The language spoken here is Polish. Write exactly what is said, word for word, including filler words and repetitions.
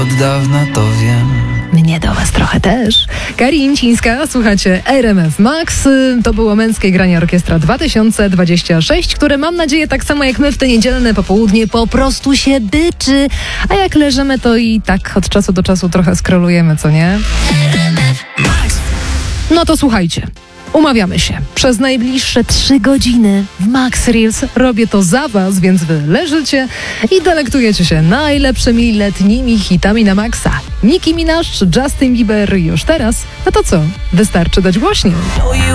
Od dawna to wiem. Mnie do was trochę też. Karin Cińska, słuchacie R M F Max. To było Męskie Granie Orkiestra dwa tysiące dwadzieścia sześć, które mam nadzieję tak samo jak my w te niedzielne popołudnie po prostu się dyczy. A jak leżymy, to i tak od czasu do czasu trochę scrollujemy, co nie? No to słuchajcie. Umawiamy się. Przez najbliższe trzy godziny w Max Reels robię to za was, więc wy leżycie i delektujecie się najlepszymi letnimi hitami na maksa. Nicki Minaj, Justin Bieber już teraz. No to co? Wystarczy dać głośniej.